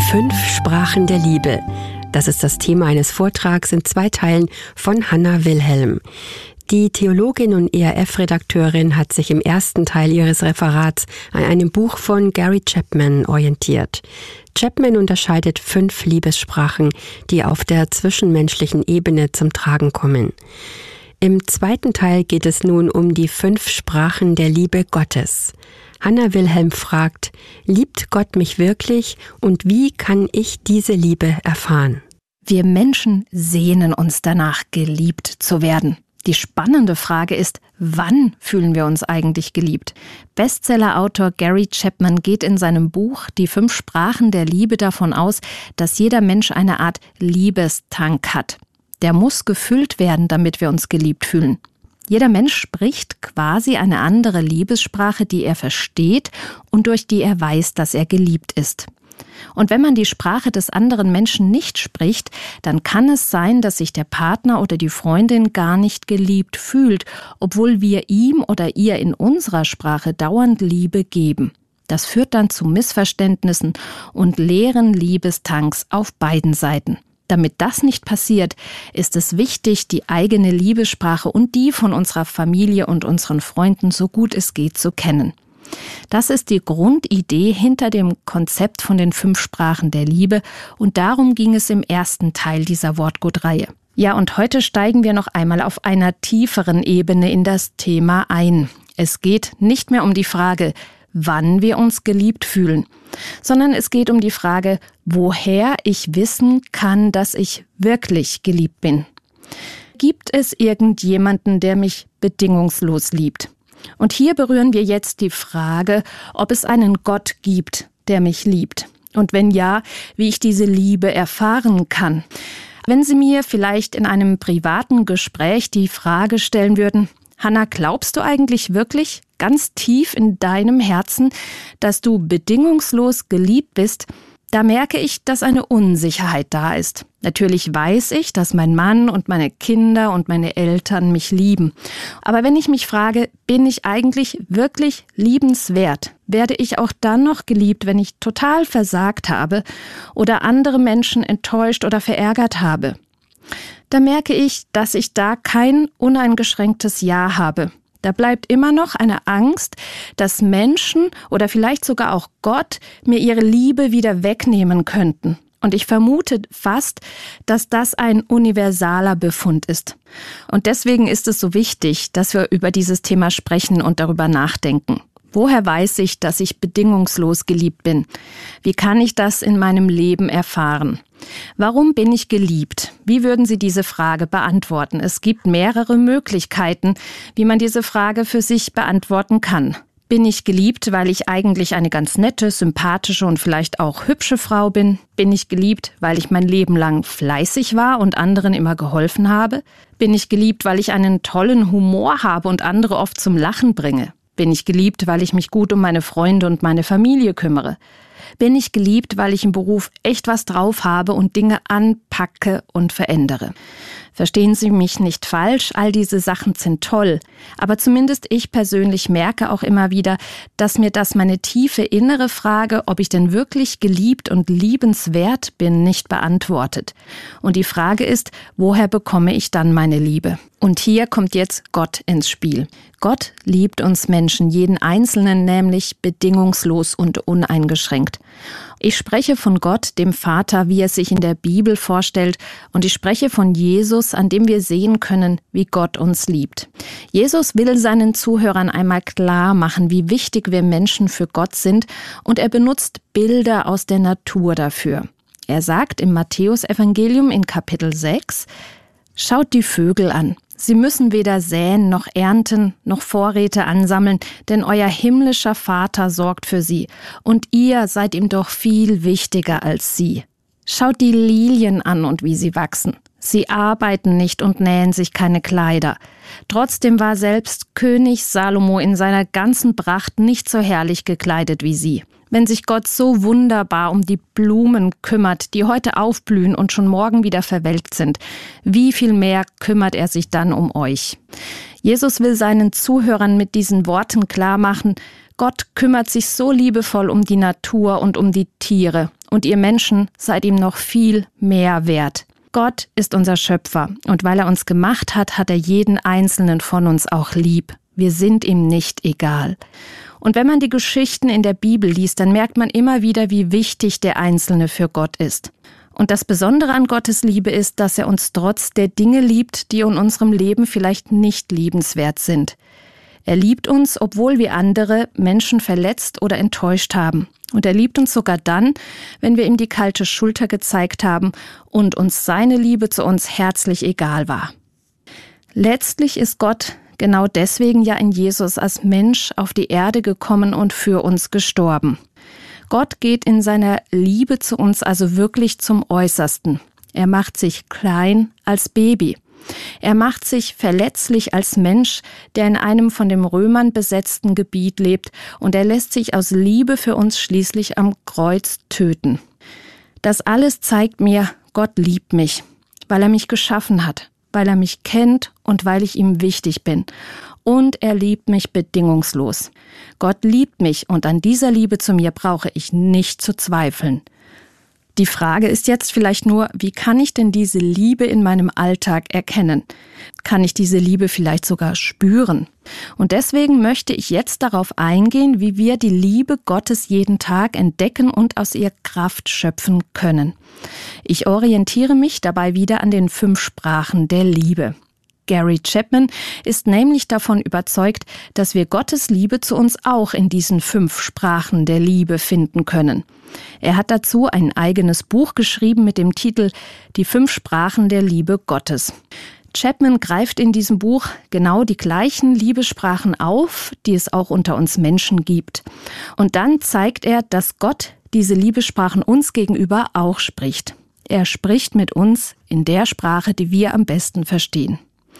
5 Sprachen der Liebe. Das ist das Thema eines Vortrags in 2 Teilen von Hanna Wilhelm. Die Theologin und ERF-Redakteurin hat sich im ersten Teil ihres Referats an einem Buch von Gary Chapman orientiert. Chapman unterscheidet 5 Liebessprachen, die auf der zwischenmenschlichen Ebene zum Tragen kommen. Im zweiten Teil geht es nun um die 5 Sprachen der Liebe Gottes. Hanna Wilhelm fragt, liebt Gott mich wirklich und wie kann ich diese Liebe erfahren? Wir Menschen sehnen uns danach, geliebt zu werden. Die spannende Frage ist, wann fühlen wir uns eigentlich geliebt? Bestsellerautor Gary Chapman geht in seinem Buch Die 5 Sprachen der Liebe davon aus, dass jeder Mensch eine Art Liebestank hat. Der muss gefüllt werden, damit wir uns geliebt fühlen. Jeder Mensch spricht quasi eine andere Liebessprache, die er versteht und durch die er weiß, dass er geliebt ist. Und wenn man die Sprache des anderen Menschen nicht spricht, dann kann es sein, dass sich der Partner oder die Freundin gar nicht geliebt fühlt, obwohl wir ihm oder ihr in unserer Sprache dauernd Liebe geben. Das führt dann zu Missverständnissen und leeren Liebestanks auf beiden Seiten. Damit das nicht passiert, ist es wichtig, die eigene Liebessprache und die von unserer Familie und unseren Freunden so gut es geht zu kennen. Das ist die Grundidee hinter dem Konzept von den 5 Sprachen der Liebe und darum ging es im ersten Teil dieser Wortgutreihe. Ja, und heute steigen wir noch einmal auf einer tieferen Ebene in das Thema ein. Es geht nicht mehr um die Frage, wann wir uns geliebt fühlen, sondern es geht um die Frage, woher ich wissen kann, dass ich wirklich geliebt bin. Gibt es irgendjemanden, der mich bedingungslos liebt? Und hier berühren wir jetzt die Frage, ob es einen Gott gibt, der mich liebt. Und wenn ja, wie ich diese Liebe erfahren kann. Wenn Sie mir vielleicht in einem privaten Gespräch die Frage stellen würden, Hanna, glaubst du eigentlich wirklich ganz tief in deinem Herzen, dass du bedingungslos geliebt bist? Da merke ich, dass eine Unsicherheit da ist. Natürlich weiß ich, dass mein Mann und meine Kinder und meine Eltern mich lieben. Aber wenn ich mich frage, bin ich eigentlich wirklich liebenswert? Werde ich auch dann noch geliebt, wenn ich total versagt habe oder andere Menschen enttäuscht oder verärgert habe? Da merke ich, dass ich da kein uneingeschränktes Ja habe. Da bleibt immer noch eine Angst, dass Menschen oder vielleicht sogar auch Gott mir ihre Liebe wieder wegnehmen könnten. Und ich vermute fast, dass das ein universaler Befund ist. Und deswegen ist es so wichtig, dass wir über dieses Thema sprechen und darüber nachdenken. Woher weiß ich, dass ich bedingungslos geliebt bin? Wie kann ich das in meinem Leben erfahren? Warum bin ich geliebt? Wie würden Sie diese Frage beantworten? Es gibt mehrere Möglichkeiten, wie man diese Frage für sich beantworten kann. Bin ich geliebt, weil ich eigentlich eine ganz nette, sympathische und vielleicht auch hübsche Frau bin? Bin ich geliebt, weil ich mein Leben lang fleißig war und anderen immer geholfen habe? Bin ich geliebt, weil ich einen tollen Humor habe und andere oft zum Lachen bringe? Bin ich geliebt, weil ich mich gut um meine Freunde und meine Familie kümmere? Bin ich geliebt, weil ich im Beruf echt was drauf habe und Dinge anpacke und verändere? Verstehen Sie mich nicht falsch, all diese Sachen sind toll. Aber zumindest ich persönlich merke auch immer wieder, dass mir das meine tiefe innere Frage, ob ich denn wirklich geliebt und liebenswert bin, nicht beantwortet. Und die Frage ist, woher bekomme ich dann meine Liebe? Und hier kommt jetzt Gott ins Spiel. Gott liebt uns Menschen, jeden Einzelnen nämlich bedingungslos und uneingeschränkt. Ich spreche von Gott, dem Vater, wie er sich in der Bibel vorstellt, und ich spreche von Jesus, an dem wir sehen können, wie Gott uns liebt. Jesus will seinen Zuhörern einmal klar machen, wie wichtig wir Menschen für Gott sind, und er benutzt Bilder aus der Natur dafür. Er sagt im Matthäusevangelium in Kapitel 6, schaut die Vögel an. Sie müssen weder säen noch ernten noch Vorräte ansammeln, denn euer himmlischer Vater sorgt für sie. Und ihr seid ihm doch viel wichtiger als sie. Schaut die Lilien an und wie sie wachsen. Sie arbeiten nicht und nähen sich keine Kleider. Trotzdem war selbst König Salomo in seiner ganzen Pracht nicht so herrlich gekleidet wie sie. Wenn sich Gott so wunderbar um die Blumen kümmert, die heute aufblühen und schon morgen wieder verwelkt sind, wie viel mehr kümmert er sich dann um euch? Jesus will seinen Zuhörern mit diesen Worten klarmachen, Gott kümmert sich so liebevoll um die Natur und um die Tiere Und ihr Menschen seid ihm noch viel mehr wert. Gott ist unser Schöpfer und weil er uns gemacht hat, hat er jeden einzelnen von uns auch lieb. Wir sind ihm nicht egal. Und wenn man die Geschichten in der Bibel liest, dann merkt man immer wieder, wie wichtig der Einzelne für Gott ist. Und das Besondere an Gottes Liebe ist, dass er uns trotz der Dinge liebt, die in unserem Leben vielleicht nicht liebenswert sind. Er liebt uns, obwohl wir andere Menschen verletzt oder enttäuscht haben. Und er liebt uns sogar dann, wenn wir ihm die kalte Schulter gezeigt haben und uns seine Liebe zu uns herzlich egal war. Letztlich ist Gott genau deswegen ja in Jesus als Mensch auf die Erde gekommen und für uns gestorben. Gott geht in seiner Liebe zu uns also wirklich zum Äußersten. Er macht sich klein als Baby. Er macht sich verletzlich als Mensch, der in einem von den Römern besetzten Gebiet lebt, und er lässt sich aus Liebe für uns schließlich am Kreuz töten. Das alles zeigt mir, Gott liebt mich, weil er mich geschaffen hat, weil er mich kennt und weil ich ihm wichtig bin. Und er liebt mich bedingungslos. Gott liebt mich und an dieser Liebe zu mir brauche ich nicht zu zweifeln. Die Frage ist jetzt vielleicht nur, wie kann ich denn diese Liebe in meinem Alltag erkennen? Kann ich diese Liebe vielleicht sogar spüren? Und deswegen möchte ich jetzt darauf eingehen, wie wir die Liebe Gottes jeden Tag entdecken und aus ihr Kraft schöpfen können. Ich orientiere mich dabei wieder an den 5 Sprachen der Liebe. Gary Chapman ist nämlich davon überzeugt, dass wir Gottes Liebe zu uns auch in diesen 5 Sprachen der Liebe finden können. Er hat dazu ein eigenes Buch geschrieben mit dem Titel »Die 5 Sprachen der Liebe Gottes«. Chapman greift in diesem Buch genau die gleichen Liebessprachen auf, die es auch unter uns Menschen gibt. Und dann zeigt er, dass Gott diese Liebessprachen uns gegenüber auch spricht. Er spricht mit uns in der Sprache, die wir am besten verstehen.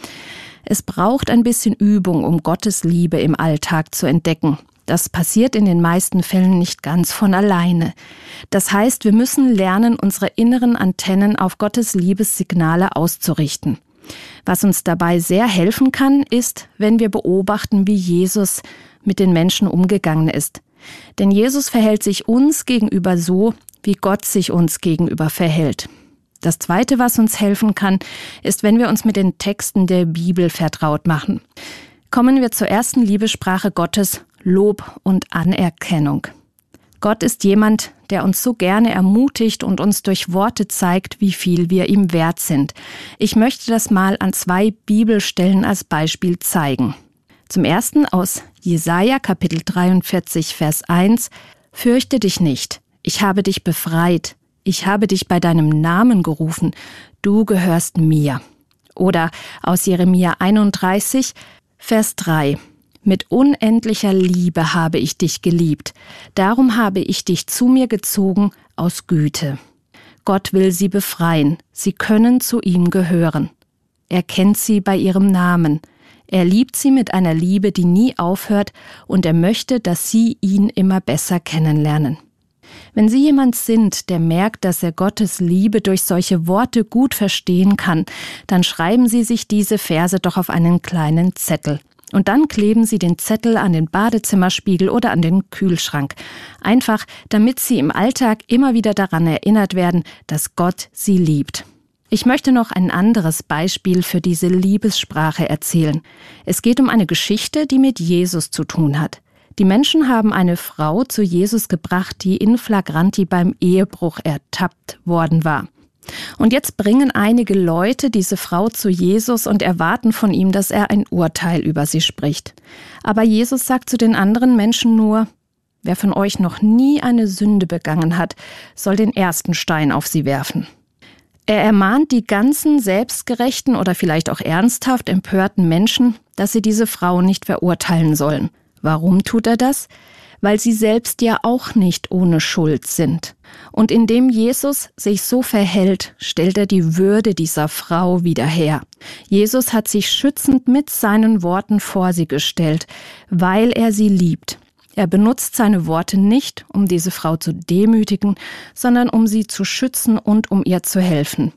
Es braucht ein bisschen Übung, um Gottes Liebe im Alltag zu entdecken. Das passiert in den meisten Fällen nicht ganz von alleine. Das heißt, wir müssen lernen, unsere inneren Antennen auf Gottes Liebessignale auszurichten. Was uns dabei sehr helfen kann, ist, wenn wir beobachten, wie Jesus mit den Menschen umgegangen ist. Denn Jesus verhält sich uns gegenüber so, wie Gott sich uns gegenüber verhält. Das Zweite, was uns helfen kann, ist, wenn wir uns mit den Texten der Bibel vertraut machen. Kommen wir zur ersten Liebessprache Gottes, Lob und Anerkennung. Gott ist jemand, der uns so gerne ermutigt und uns durch Worte zeigt, wie viel wir ihm wert sind. Ich möchte das mal an 2 Bibelstellen als Beispiel zeigen. Zum ersten aus Jesaja Kapitel 43, Vers 1. Fürchte dich nicht, ich habe dich befreit. Ich habe dich bei deinem Namen gerufen, du gehörst mir. Oder aus Jeremia 31, Vers 3. Mit unendlicher Liebe habe ich dich geliebt, darum habe ich dich zu mir gezogen aus Güte. Gott will sie befreien, sie können zu ihm gehören. Er kennt sie bei ihrem Namen. Er liebt sie mit einer Liebe, die nie aufhört, und er möchte, dass sie ihn immer besser kennenlernen. Wenn Sie jemand sind, der merkt, dass er Gottes Liebe durch solche Worte gut verstehen kann, dann schreiben Sie sich diese Verse doch auf einen kleinen Zettel. Und dann kleben Sie den Zettel an den Badezimmerspiegel oder an den Kühlschrank. Einfach, damit Sie im Alltag immer wieder daran erinnert werden, dass Gott Sie liebt. Ich möchte noch ein anderes Beispiel für diese Liebessprache erzählen. Es geht um eine Geschichte, die mit Jesus zu tun hat. Die Menschen haben eine Frau zu Jesus gebracht, die in flagranti beim Ehebruch ertappt worden war. Und jetzt bringen einige Leute diese Frau zu Jesus und erwarten von ihm, dass er ein Urteil über sie spricht. Aber Jesus sagt zu den anderen Menschen nur: Wer von euch noch nie eine Sünde begangen hat, soll den ersten Stein auf sie werfen. Er ermahnt die ganzen selbstgerechten oder vielleicht auch ernsthaft empörten Menschen, dass sie diese Frau nicht verurteilen sollen. Warum tut er das? Weil sie selbst ja auch nicht ohne Schuld sind. Und indem Jesus sich so verhält, stellt er die Würde dieser Frau wieder her. Jesus hat sich schützend mit seinen Worten vor sie gestellt, weil er sie liebt. Er benutzt seine Worte nicht, um diese Frau zu demütigen, sondern um sie zu schützen und um ihr zu helfen.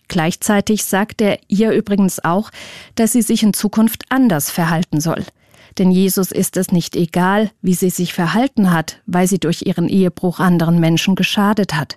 Gleichzeitig sagt er ihr übrigens auch, dass sie sich in Zukunft anders verhalten soll. Denn Jesus ist es nicht egal, wie sie sich verhalten hat, weil sie durch ihren Ehebruch anderen Menschen geschadet hat.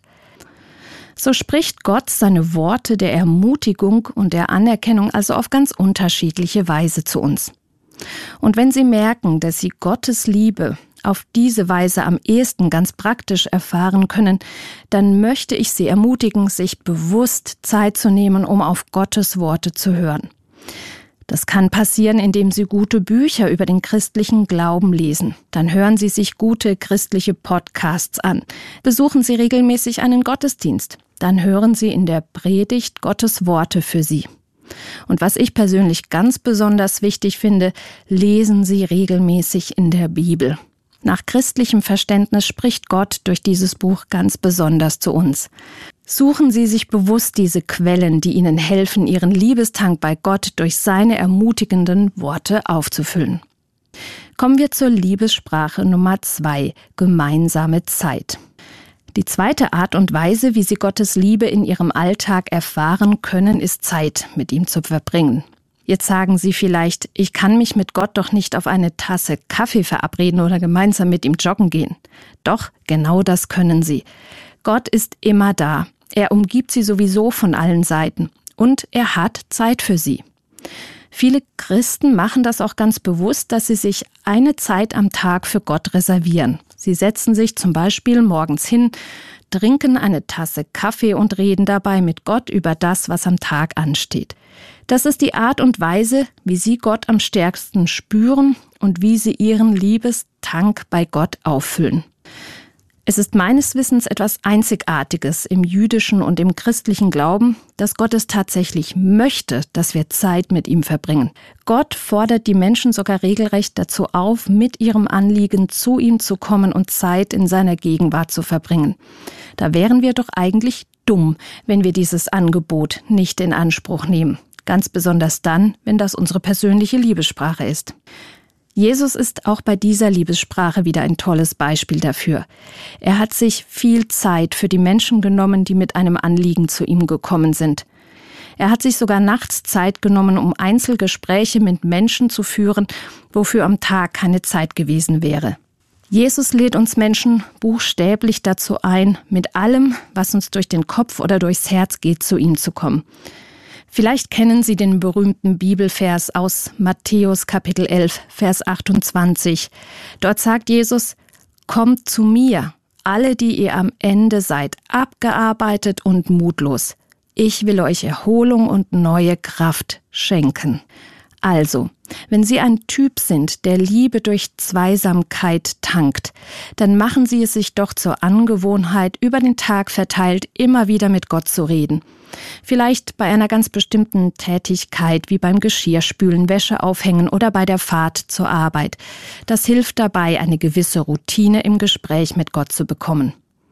So spricht Gott seine Worte der Ermutigung und der Anerkennung also auf ganz unterschiedliche Weise zu uns. Und wenn Sie merken, dass Sie Gottes Liebe auf diese Weise am ehesten ganz praktisch erfahren können, dann möchte ich Sie ermutigen, sich bewusst Zeit zu nehmen, um auf Gottes Worte zu hören. Das kann passieren, indem Sie gute Bücher über den christlichen Glauben lesen. Dann hören Sie sich gute christliche Podcasts an. Besuchen Sie regelmäßig einen Gottesdienst. Dann hören Sie in der Predigt Gottes Worte für Sie. Und was ich persönlich ganz besonders wichtig finde, lesen Sie regelmäßig in der Bibel. Nach christlichem Verständnis spricht Gott durch dieses Buch ganz besonders zu uns. Suchen Sie sich bewusst diese Quellen, die Ihnen helfen, Ihren Liebestank bei Gott durch seine ermutigenden Worte aufzufüllen. Kommen wir zur Liebessprache Nummer 2, gemeinsame Zeit. Die zweite Art und Weise, wie Sie Gottes Liebe in Ihrem Alltag erfahren können, ist Zeit mit ihm zu verbringen. Jetzt sagen Sie vielleicht, ich kann mich mit Gott doch nicht auf eine Tasse Kaffee verabreden oder gemeinsam mit ihm joggen gehen. Doch, genau das können Sie. Gott ist immer da. Er umgibt Sie sowieso von allen Seiten. Und er hat Zeit für Sie. Viele Christen machen das auch ganz bewusst, dass sie sich eine Zeit am Tag für Gott reservieren. Sie setzen sich zum Beispiel morgens hin, trinken eine Tasse Kaffee und reden dabei mit Gott über das, was am Tag ansteht. Das ist die Art und Weise, wie Sie Gott am stärksten spüren und wie Sie Ihren Liebestank bei Gott auffüllen. Es ist meines Wissens etwas Einzigartiges im jüdischen und im christlichen Glauben, dass Gott es tatsächlich möchte, dass wir Zeit mit ihm verbringen. Gott fordert die Menschen sogar regelrecht dazu auf, mit ihrem Anliegen zu ihm zu kommen und Zeit in seiner Gegenwart zu verbringen. Da wären wir doch eigentlich dumm, wenn wir dieses Angebot nicht in Anspruch nehmen. Ganz besonders dann, wenn das unsere persönliche Liebessprache ist. Jesus ist auch bei dieser Liebessprache wieder ein tolles Beispiel dafür. Er hat sich viel Zeit für die Menschen genommen, die mit einem Anliegen zu ihm gekommen sind. Er hat sich sogar nachts Zeit genommen, um Einzelgespräche mit Menschen zu führen, wofür am Tag keine Zeit gewesen wäre. Jesus lädt uns Menschen buchstäblich dazu ein, mit allem, was uns durch den Kopf oder durchs Herz geht, zu ihm zu kommen. Vielleicht kennen Sie den berühmten Bibelvers aus Matthäus Kapitel 11, Vers 28. Dort sagt Jesus, kommt zu mir, alle, die ihr am Ende seid, abgearbeitet und mutlos. Ich will euch Erholung und neue Kraft schenken. Also, wenn Sie ein Typ sind, der Liebe durch Zweisamkeit tankt, dann machen Sie es sich doch zur Angewohnheit, über den Tag verteilt immer wieder mit Gott zu reden. Vielleicht bei einer ganz bestimmten Tätigkeit, wie beim Geschirrspülen, Wäsche aufhängen oder bei der Fahrt zur Arbeit. Das hilft dabei, eine gewisse Routine im Gespräch mit Gott zu bekommen.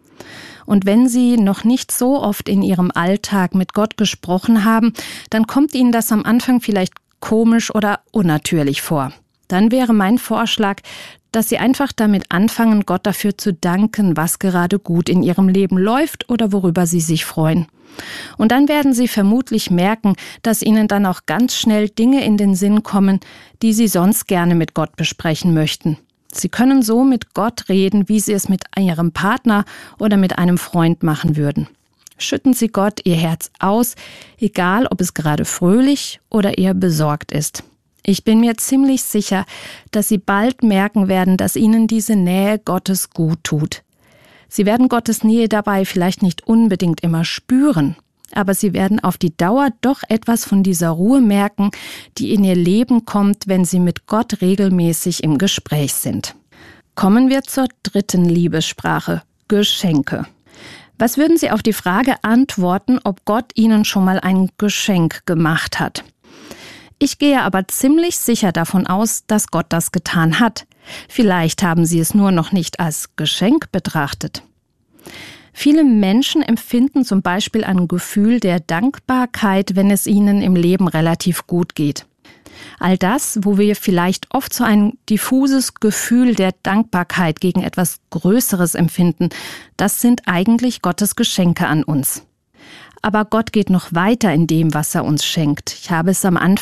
Und wenn Sie noch nicht so oft in Ihrem Alltag mit Gott gesprochen haben, dann kommt Ihnen das am Anfang vielleicht komisch oder unnatürlich vor. Dann wäre mein Vorschlag, dass Sie einfach damit anfangen, Gott dafür zu danken, was gerade gut in Ihrem Leben läuft oder worüber Sie sich freuen. Und dann werden Sie vermutlich merken, dass Ihnen dann auch ganz schnell Dinge in den Sinn kommen, die Sie sonst gerne mit Gott besprechen möchten. Sie können so mit Gott reden, wie Sie es mit Ihrem Partner oder mit einem Freund machen würden. Schütten Sie Gott Ihr Herz aus, egal ob es gerade fröhlich oder eher besorgt ist. Ich bin mir ziemlich sicher, dass Sie bald merken werden, dass Ihnen diese Nähe Gottes gut tut. Sie werden Gottes Nähe dabei vielleicht nicht unbedingt immer spüren, aber Sie werden auf die Dauer doch etwas von dieser Ruhe merken, die in Ihr Leben kommt, wenn Sie mit Gott regelmäßig im Gespräch sind. Kommen wir zur dritten Liebessprache, Geschenke. Was würden Sie auf die Frage antworten, ob Gott Ihnen schon mal ein Geschenk gemacht hat? Ich gehe aber ziemlich sicher davon aus, dass Gott das getan hat. Vielleicht haben Sie es nur noch nicht als Geschenk betrachtet. Viele Menschen empfinden zum Beispiel ein Gefühl der Dankbarkeit, wenn es ihnen im Leben relativ gut geht. All das, wo wir vielleicht oft so ein diffuses Gefühl der Dankbarkeit gegen etwas Größeres empfinden, das sind eigentlich Gottes Geschenke an uns. Aber Gott geht noch weiter in dem, was er uns schenkt. Ich habe es am Anfang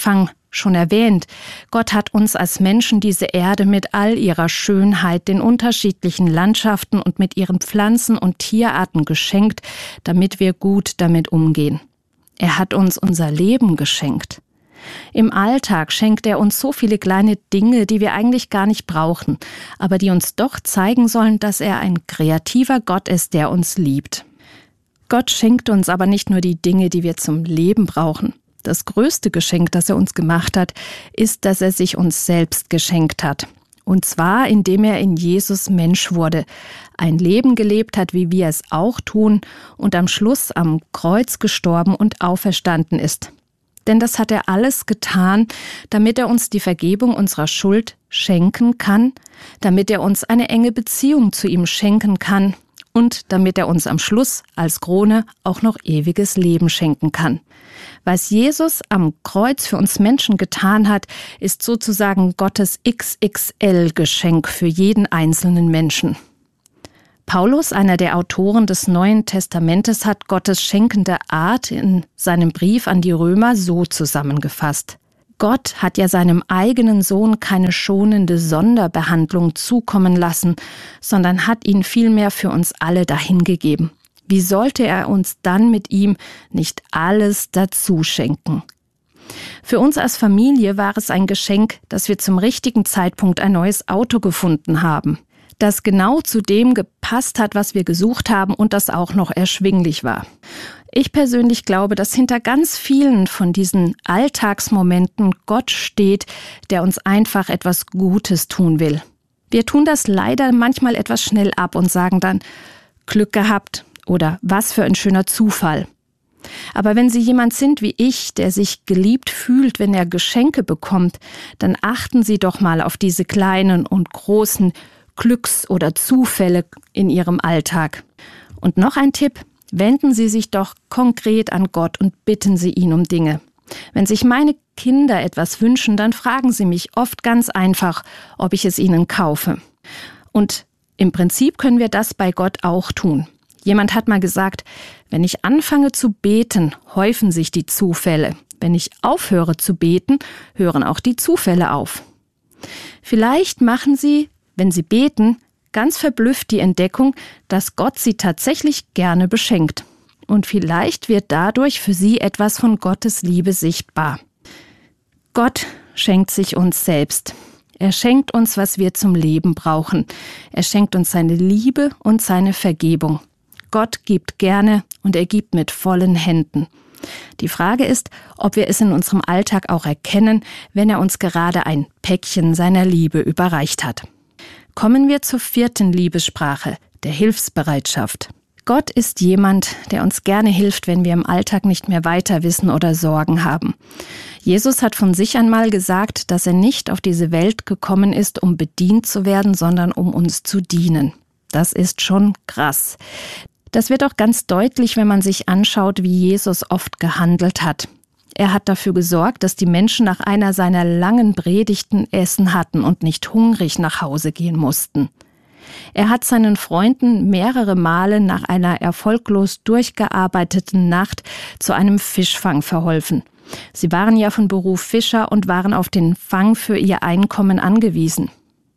schon erwähnt. Gott hat uns als Menschen diese Erde mit all ihrer Schönheit, den unterschiedlichen Landschaften und mit ihren Pflanzen und Tierarten geschenkt, damit wir gut damit umgehen. Er hat uns unser Leben geschenkt. Im Alltag schenkt er uns so viele kleine Dinge, die wir eigentlich gar nicht brauchen, aber die uns doch zeigen sollen, dass er ein kreativer Gott ist, der uns liebt. Gott schenkt uns aber nicht nur die Dinge, die wir zum Leben brauchen. Das größte Geschenk, das er uns gemacht hat, ist, dass er sich uns selbst geschenkt hat. Und zwar, indem er in Jesus Mensch wurde, ein Leben gelebt hat, wie wir es auch tun, und am Schluss am Kreuz gestorben und auferstanden ist. Denn das hat er alles getan, damit er uns die Vergebung unserer Schuld schenken kann, damit er uns eine enge Beziehung zu ihm schenken kann und damit er uns am Schluss als Krone auch noch ewiges Leben schenken kann. Was Jesus am Kreuz für uns Menschen getan hat, ist sozusagen Gottes XXL-Geschenk für jeden einzelnen Menschen. Paulus, einer der Autoren des Neuen Testamentes, hat Gottes schenkende Art in seinem Brief an die Römer so zusammengefasst. Gott hat ja seinem eigenen Sohn keine schonende Sonderbehandlung zukommen lassen, sondern hat ihn vielmehr für uns alle dahingegeben. Wie sollte er uns dann mit ihm nicht alles dazu schenken? Für uns als Familie war es ein Geschenk, dass wir zum richtigen Zeitpunkt ein neues Auto gefunden haben, das genau zu dem gepasst hat, was wir gesucht haben und das auch noch erschwinglich war. Ich persönlich glaube, dass hinter ganz vielen von diesen Alltagsmomenten Gott steht, der uns einfach etwas Gutes tun will. Wir tun das leider manchmal etwas schnell ab und sagen dann, Glück gehabt oder was für ein schöner Zufall. Aber wenn Sie jemand sind wie ich, der sich geliebt fühlt, wenn er Geschenke bekommt, dann achten Sie doch mal auf diese kleinen und großen Glücks- oder Zufälle in Ihrem Alltag. Und noch ein Tipp, wenden Sie sich doch konkret an Gott und bitten Sie ihn um Dinge. Wenn sich meine Kinder etwas wünschen, dann fragen sie mich oft ganz einfach, ob ich es ihnen kaufe. Und im Prinzip können wir das bei Gott auch tun. Jemand hat mal gesagt, wenn ich anfange zu beten, häufen sich die Zufälle. Wenn ich aufhöre zu beten, hören auch die Zufälle auf. Vielleicht machen Sie, wenn Sie beten, ganz verblüfft die Entdeckung, dass Gott Sie tatsächlich gerne beschenkt. Und vielleicht wird dadurch für Sie etwas von Gottes Liebe sichtbar. Gott schenkt sich uns selbst. Er schenkt uns, was wir zum Leben brauchen. Er schenkt uns seine Liebe und seine Vergebung. Gott gibt gerne und er gibt mit vollen Händen. Die Frage ist, ob wir es in unserem Alltag auch erkennen, wenn er uns gerade ein Päckchen seiner Liebe überreicht hat. Kommen wir zur 4. Liebessprache, der Hilfsbereitschaft. Gott ist jemand, der uns gerne hilft, wenn wir im Alltag nicht mehr weiter wissen oder Sorgen haben. Jesus hat von sich einmal gesagt, dass er nicht auf diese Welt gekommen ist, um bedient zu werden, sondern um uns zu dienen. Das ist schon krass. Das wird auch ganz deutlich, wenn man sich anschaut, wie Jesus oft gehandelt hat. Er hat dafür gesorgt, dass die Menschen nach einer seiner langen Predigten Essen hatten und nicht hungrig nach Hause gehen mussten. Er hat seinen Freunden mehrere Male nach einer erfolglos durchgearbeiteten Nacht zu einem Fischfang verholfen. Sie waren ja von Beruf Fischer und waren auf den Fang für ihr Einkommen angewiesen.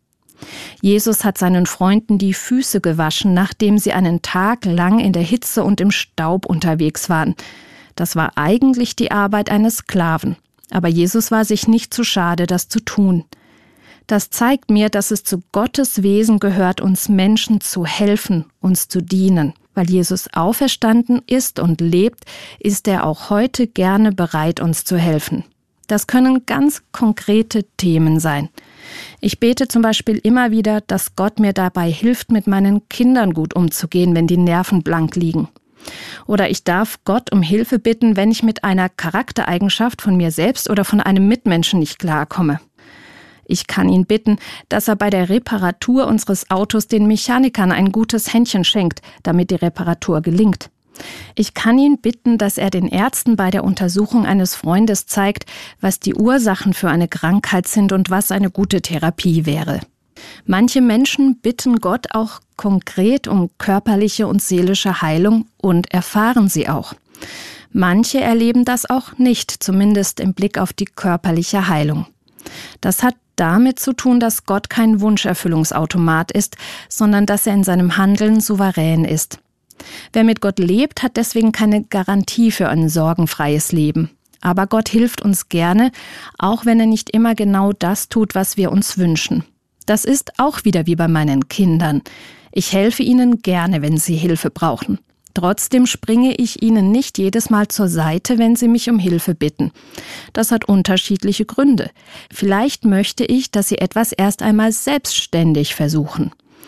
Jesus hat seinen Freunden die Füße gewaschen, nachdem sie einen Tag lang in der Hitze und im Staub unterwegs waren. Das war eigentlich die Arbeit eines Sklaven. Aber Jesus war sich nicht zu schade, das zu tun. Das zeigt mir, dass es zu Gottes Wesen gehört, uns Menschen zu helfen, uns zu dienen. Weil Jesus auferstanden ist und lebt, ist er auch heute gerne bereit, uns zu helfen. Das können ganz konkrete Themen sein. Ich bete zum Beispiel immer wieder, dass Gott mir dabei hilft, mit meinen Kindern gut umzugehen, wenn die Nerven blank liegen. Oder ich darf Gott um Hilfe bitten, wenn ich mit einer Charaktereigenschaft von mir selbst oder von einem Mitmenschen nicht klarkomme. Ich kann ihn bitten, dass er bei der Reparatur unseres Autos den Mechanikern ein gutes Händchen schenkt, damit die Reparatur gelingt. Ich kann ihn bitten, dass er den Ärzten bei der Untersuchung eines Freundes zeigt, was die Ursachen für eine Krankheit sind und was eine gute Therapie wäre. Manche Menschen bitten Gott auch konkret um körperliche und seelische Heilung und erfahren sie auch. Manche erleben das auch nicht, zumindest im Blick auf die körperliche Heilung. Das hat damit zu tun, dass Gott kein Wunscherfüllungsautomat ist, sondern dass er in seinem Handeln souverän ist. Wer mit Gott lebt, hat deswegen keine Garantie für ein sorgenfreies Leben. Aber Gott hilft uns gerne, auch wenn er nicht immer genau das tut, was wir uns wünschen. Das ist auch wieder wie bei meinen Kindern. Ich helfe ihnen gerne, wenn sie Hilfe brauchen. Trotzdem springe ich ihnen nicht jedes Mal zur Seite, wenn sie mich um Hilfe bitten. Das hat unterschiedliche Gründe. Vielleicht möchte ich, dass sie etwas erst einmal selbstständig versuchen.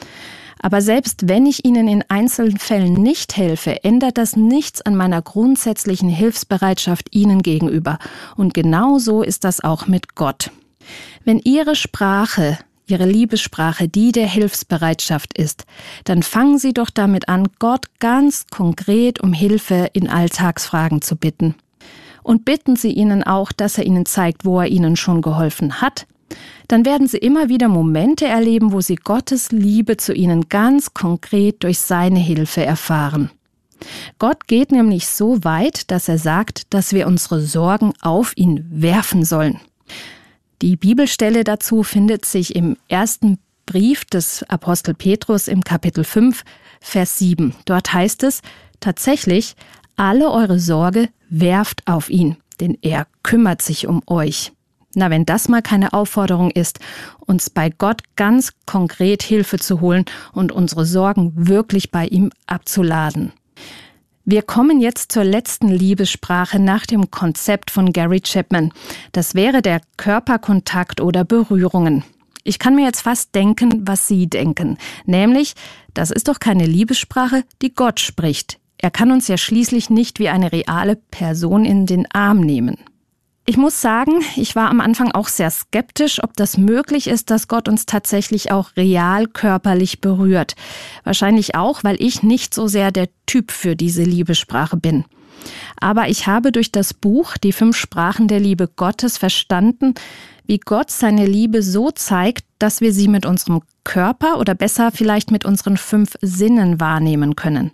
Aber selbst wenn ich ihnen in einzelnen Fällen nicht helfe, ändert das nichts an meiner grundsätzlichen Hilfsbereitschaft ihnen gegenüber. Und genau so ist das auch mit Gott. Wenn Ihre Sprache, Ihre Liebessprache die der Hilfsbereitschaft ist, dann fangen Sie doch damit an, Gott ganz konkret um Hilfe in Alltagsfragen zu bitten. Und bitten Sie ihn auch, dass er Ihnen zeigt, wo er Ihnen schon geholfen hat. Dann werden Sie immer wieder Momente erleben, wo Sie Gottes Liebe zu Ihnen ganz konkret durch seine Hilfe erfahren. Gott geht nämlich so weit, dass er sagt, dass wir unsere Sorgen auf ihn werfen sollen. Die Bibelstelle dazu findet sich im ersten Brief des Apostel Petrus im Kapitel 5, Vers 7. Dort heißt es tatsächlich, alle eure Sorge werft auf ihn, denn er kümmert sich um euch. Na, wenn das mal keine Aufforderung ist, uns bei Gott ganz konkret Hilfe zu holen und unsere Sorgen wirklich bei ihm abzuladen. Wir kommen jetzt zur letzten Liebessprache nach dem Konzept von Gary Chapman. Das wäre der Körperkontakt oder Berührungen. Ich kann mir jetzt fast denken, was Sie denken. Nämlich, das ist doch keine Liebessprache, die Gott spricht. Er kann uns ja schließlich nicht wie eine reale Person in den Arm nehmen. Ich muss sagen, ich war am Anfang auch sehr skeptisch, ob das möglich ist, dass Gott uns tatsächlich auch real körperlich berührt. Wahrscheinlich auch, weil ich nicht so sehr der Typ für diese Liebessprache bin. Aber ich habe durch das Buch Die 5 Sprachen der Liebe Gottes verstanden, wie Gott seine Liebe so zeigt, dass wir sie mit unserem Körper oder besser vielleicht mit unseren 5 Sinnen wahrnehmen können.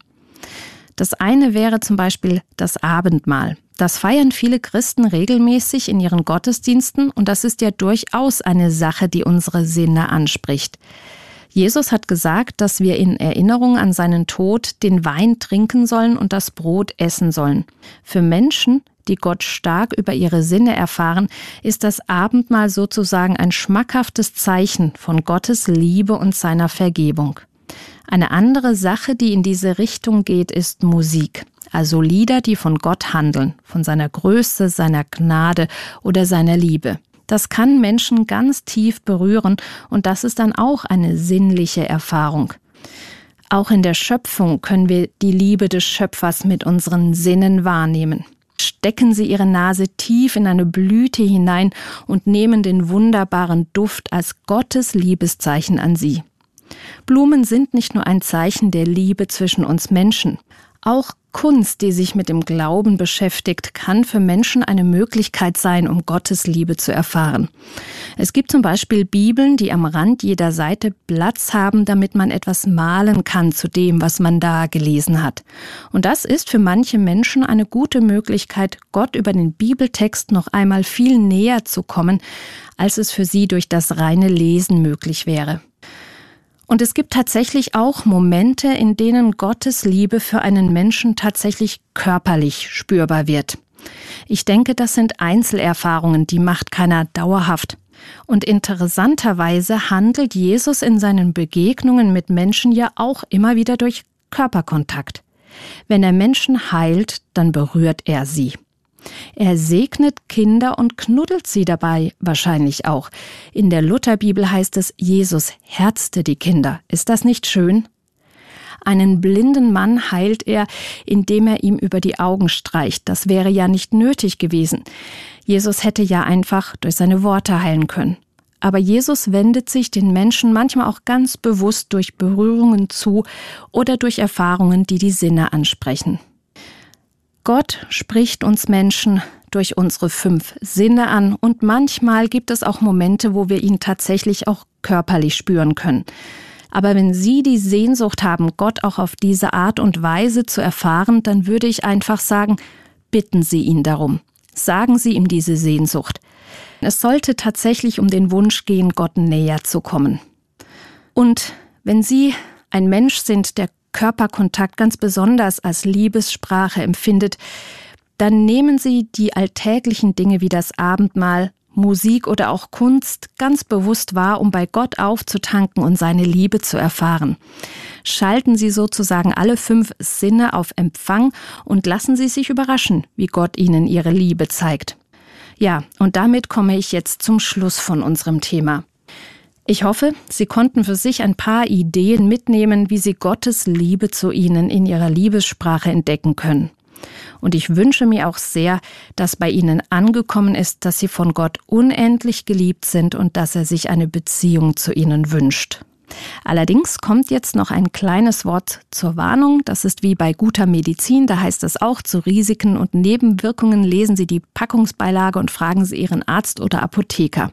Das eine wäre zum Beispiel das Abendmahl. Das feiern viele Christen regelmäßig in ihren Gottesdiensten und das ist ja durchaus eine Sache, die unsere Sinne anspricht. Jesus hat gesagt, dass wir in Erinnerung an seinen Tod den Wein trinken sollen und das Brot essen sollen. Für Menschen, die Gott stark über ihre Sinne erfahren, ist das Abendmahl sozusagen ein schmackhaftes Zeichen von Gottes Liebe und seiner Vergebung. Eine andere Sache, die in diese Richtung geht, ist Musik. Also Lieder, die von Gott handeln, von seiner Größe, seiner Gnade oder seiner Liebe. Das kann Menschen ganz tief berühren und das ist dann auch eine sinnliche Erfahrung. Auch in der Schöpfung können wir die Liebe des Schöpfers mit unseren Sinnen wahrnehmen. Stecken Sie Ihre Nase tief in eine Blüte hinein und nehmen den wunderbaren Duft als Gottes Liebeszeichen an Sie. Blumen sind nicht nur ein Zeichen der Liebe zwischen uns Menschen. Auch Kunst, die sich mit dem Glauben beschäftigt, kann für Menschen eine Möglichkeit sein, um Gottes Liebe zu erfahren. Es gibt zum Beispiel Bibeln, die am Rand jeder Seite Platz haben, damit man etwas malen kann zu dem, was man da gelesen hat. Und das ist für manche Menschen eine gute Möglichkeit, Gott über den Bibeltext noch einmal viel näher zu kommen, als es für sie durch das reine Lesen möglich wäre. Und es gibt tatsächlich auch Momente, in denen Gottes Liebe für einen Menschen tatsächlich körperlich spürbar wird. Ich denke, das sind Einzelerfahrungen, die macht keiner dauerhaft. Und interessanterweise handelt Jesus in seinen Begegnungen mit Menschen ja auch immer wieder durch Körperkontakt. Wenn er Menschen heilt, dann berührt er sie. Er segnet Kinder und knuddelt sie dabei wahrscheinlich auch. In der Lutherbibel heißt es, Jesus herzte die Kinder. Ist das nicht schön? Einen blinden Mann heilt er, indem er ihm über die Augen streicht. Das wäre ja nicht nötig gewesen. Jesus hätte ja einfach durch seine Worte heilen können. Aber Jesus wendet sich den Menschen manchmal auch ganz bewusst durch Berührungen zu oder durch Erfahrungen, die die Sinne ansprechen. Gott spricht uns Menschen durch unsere 5 Sinne an und manchmal gibt es auch Momente, wo wir ihn tatsächlich auch körperlich spüren können. Aber wenn Sie die Sehnsucht haben, Gott auch auf diese Art und Weise zu erfahren, dann würde ich einfach sagen, bitten Sie ihn darum. Sagen Sie ihm diese Sehnsucht. Es sollte tatsächlich um den Wunsch gehen, Gott näher zu kommen. Und wenn Sie ein Mensch sind, der Körperkontakt ganz besonders als Liebessprache empfindet, dann nehmen Sie die alltäglichen Dinge wie das Abendmahl, Musik oder auch Kunst ganz bewusst wahr, um bei Gott aufzutanken und seine Liebe zu erfahren. Schalten Sie sozusagen alle 5 Sinne auf Empfang und lassen Sie sich überraschen, wie Gott Ihnen Ihre Liebe zeigt. Ja, und damit komme ich jetzt zum Schluss von unserem Thema. Ich hoffe, Sie konnten für sich ein paar Ideen mitnehmen, wie Sie Gottes Liebe zu Ihnen in Ihrer Liebessprache entdecken können. Und ich wünsche mir auch sehr, dass bei Ihnen angekommen ist, dass Sie von Gott unendlich geliebt sind und dass er sich eine Beziehung zu Ihnen wünscht. Allerdings kommt jetzt noch ein kleines Wort zur Warnung. Das ist wie bei guter Medizin, da heißt es auch, zu Risiken und Nebenwirkungen lesen Sie die Packungsbeilage und fragen Sie Ihren Arzt oder Apotheker.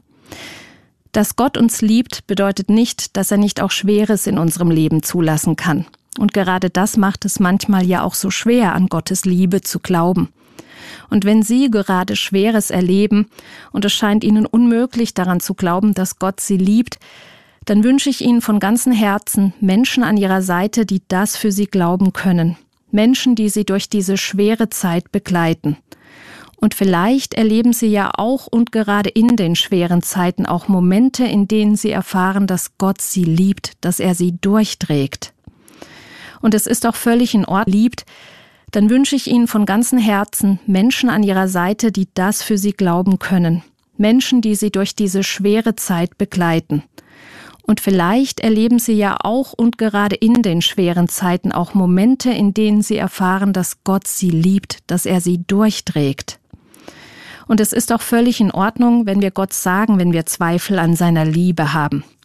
Dass Gott uns liebt, bedeutet nicht, dass er nicht auch Schweres in unserem Leben zulassen kann. Und gerade das macht es manchmal ja auch so schwer, an Gottes Liebe zu glauben. Und wenn Sie gerade Schweres erleben und es scheint Ihnen unmöglich, daran zu glauben, dass Gott Sie liebt, dann wünsche ich Ihnen von ganzem Herzen Menschen an Ihrer Seite, die das für Sie glauben können. Menschen, die Sie durch diese schwere Zeit begleiten. Und vielleicht erleben Sie ja auch und gerade in den schweren Zeiten auch Momente, in denen Sie erfahren, dass Gott Sie liebt, dass er Sie durchträgt. Und es ist auch völlig in Ordnung, liebt, dann wünsche ich Ihnen von ganzem Herzen Menschen an Ihrer Seite, die das für Sie glauben können. Menschen, die Sie durch diese schwere Zeit begleiten. Und vielleicht erleben Sie ja auch und gerade in den schweren Zeiten auch Momente, in denen Sie erfahren, dass Gott Sie liebt, dass er Sie durchträgt. Und es ist auch völlig in Ordnung, wenn wir Gott sagen, wenn wir Zweifel an seiner Liebe haben.